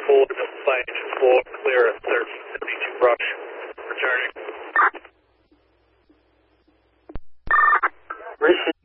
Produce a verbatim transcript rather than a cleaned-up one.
four, double five engine four, clear at thirteen seventy-two brush. Returning. Receive.